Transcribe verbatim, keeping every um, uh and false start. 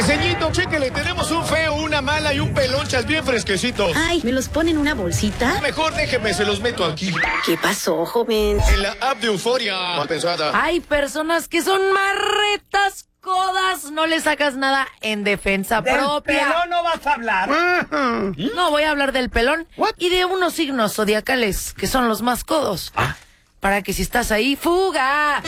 Ceñito, chéquele, tenemos un feo, una mala y un pelonchas bien fresquecitos. Ay, ¿me los pone en una bolsita? Mejor déjeme, se los meto aquí. ¿Qué pasó, joven? En la app de Euforia. Mal pensada. Hay personas que son marretas codas, no le sacas nada en defensa Del propia. pelón no vas a hablar. No, voy a hablar del pelón What? y de unos signos zodiacales que son los más codos. Ah. Para que si estás ahí, ¡fuga!